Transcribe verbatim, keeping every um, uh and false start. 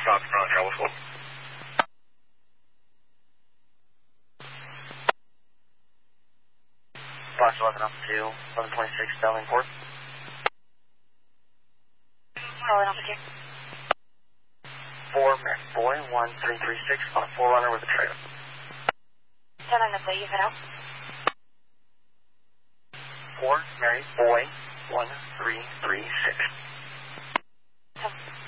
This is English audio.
South Front Travel School. Box eleven up to eleven twenty-six Stelling Port. Rolling up with you. four Mary Boy one three three six on a Forerunner with a trailer. Telling the way you cut out. four Mary Boy one three three six. Come.